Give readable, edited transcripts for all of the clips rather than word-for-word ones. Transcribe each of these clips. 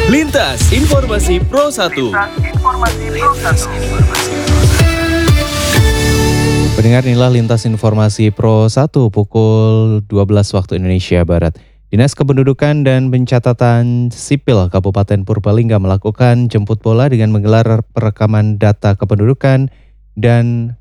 Lintas Informasi Pro 1. Pendengar, inilah Lintas Informasi Pro 1 pukul 12 waktu Indonesia Barat. Dinas Kependudukan dan Pencatatan Sipil Kabupaten Purbalingga melakukan jemput bola dengan menggelar perekaman data kependudukan dan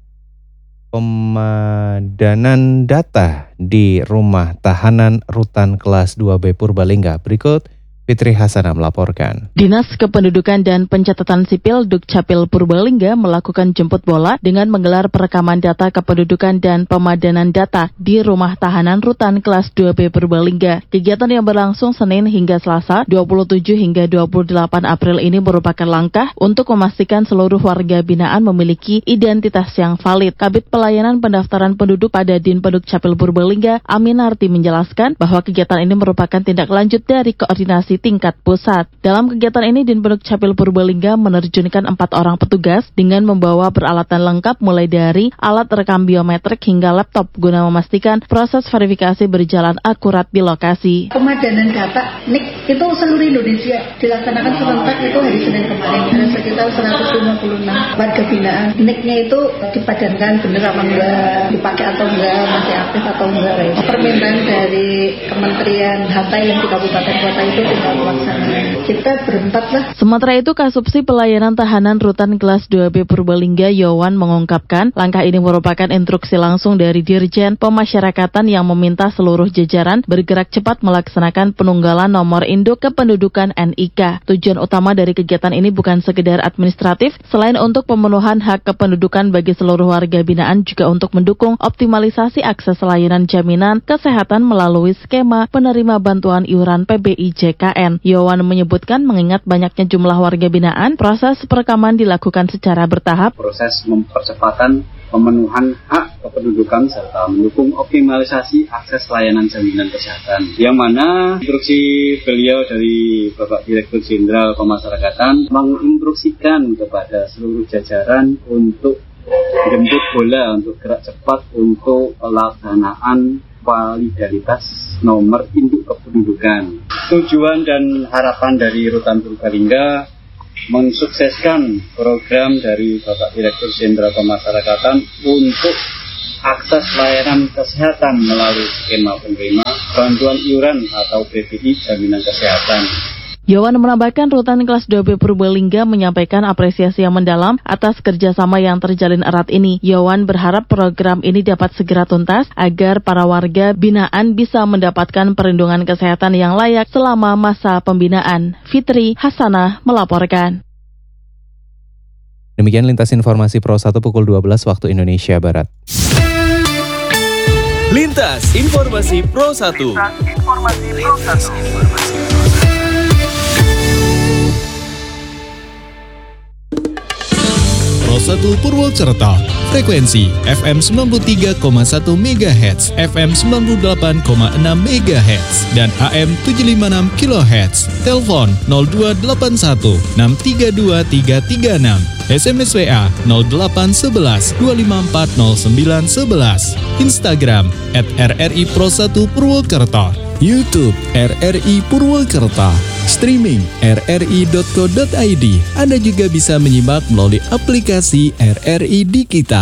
pemadanan data di Rumah Tahanan Rutan Kelas 2B Purbalingga. Berikut Fitri Hasanah melaporkan. Dinas Kependudukan dan Pencatatan Sipil Dukcapil Purbalingga melakukan jemput bola dengan menggelar perekaman data kependudukan dan pemadanan data di Rumah Tahanan Rutan Kelas 2B Purbalingga. Kegiatan yang berlangsung Senin hingga Selasa 27 hingga 28 April ini merupakan langkah untuk memastikan seluruh warga binaan memiliki identitas yang valid. Kabid Pelayanan Pendaftaran Penduduk pada Dinpenduk Capil Purbalingga, Aminarti menjelaskan bahwa kegiatan ini merupakan tindak lanjut dari koordinasi tingkat pusat. Dalam kegiatan ini, Dinpenduk Capil Purbalingga menerjunkan 4 orang petugas dengan membawa peralatan lengkap mulai dari alat rekam biometrik hingga laptop guna memastikan proses verifikasi berjalan akurat di lokasi. Pemadanan data NIK itu seluruh Indonesia dilaksanakan serentak itu hari Senin kemarin. Ada sekitar 156 warga binaan. NIK-nya itu dipadankan benar apa enggak, dipakai atau enggak, masih aktif atau enggak. Permintaan dari Kementerian Harta yang di kabupaten kota itu tinggal pelaksanaan. Kita berempat lah. Sementara itu, Kasubsi Pelayanan Tahanan Rutan Kelas 2B Purbalingga, Yowan, mengungkapkan langkah ini merupakan instruksi langsung dari Dirjen Pemasyarakatan yang meminta seluruh jajaran bergerak cepat melaksanakan penunggalan nomor induk kependudukan NIK. Tujuan utama dari kegiatan ini bukan sekedar administratif, selain untuk pemenuhan hak kependudukan bagi seluruh warga binaan, juga untuk mendukung optimalisasi akses layanan jaminan kesehatan melalui skema penerima bantuan iuran PBI JKN. Yowan menyebutkan mengingat banyaknya jumlah warga binaan, proses perekaman dilakukan secara bertahap. Proses mempercepatan pemenuhan hak kependudukan serta mendukung optimalisasi akses layanan jaminan kesehatan. Yang mana instruksi beliau dari Bapak Direktur Jenderal Pemasyarakatan menginstruksikan kepada seluruh jajaran untuk jemput bola, untuk gerak cepat untuk pelaksanaan validalitas nomor induk kependudukan. Tujuan dan harapan dari Rutan Purbalingga mensukseskan program dari Bapak Direktur Jenderal Pemasyarakatan untuk akses layanan kesehatan melalui skema penerima bantuan iuran atau PBI jaminan kesehatan. Yowan menambahkan Rutan Kelas 2B Purbalingga menyampaikan apresiasi yang mendalam atas kerjasama yang terjalin erat ini. Yowan berharap program ini dapat segera tuntas agar para warga binaan bisa mendapatkan perlindungan kesehatan yang layak selama masa pembinaan. Fitri Hasanah melaporkan. Demikian Lintas Informasi Pro 1 pukul 12 waktu Indonesia Barat. Lintas Informasi Pro 1. Pro 1 Purwokerto, frekuensi FM 93,1 MHz, FM 98,6 MHz, dan AM 756 kHz. Telepon 0281 632 336. SMS WA 0811 254 0911. Instagram @RRI Pro 1 Purwokerto. YouTube RRI Purwokerto. Streaming rri.co.id. Anda juga bisa menyimak melalui aplikasi RRI Dikita.